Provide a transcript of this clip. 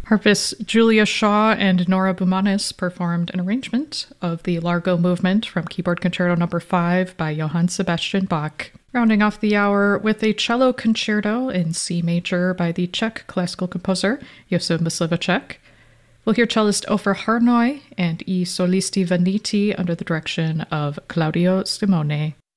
Harpists Julia Shaw and Nora Bumanis performed an arrangement of the Largo Movement from Keyboard Concerto No. 5 by Johann Sebastian Bach. Rounding off the hour with a cello concerto in C major by the Czech classical composer Josef Myslivacek. We'll hear cellist Ofer Harnoy and I Solisti Veniti under the direction of Claudio Simone.